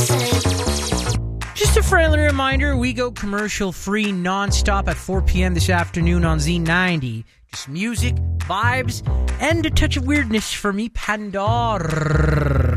Just a friendly reminder, we go commercial-free non-stop at 4 p.m. this afternoon on Z90. Just music, vibes, and a touch of weirdness for me, Pandora.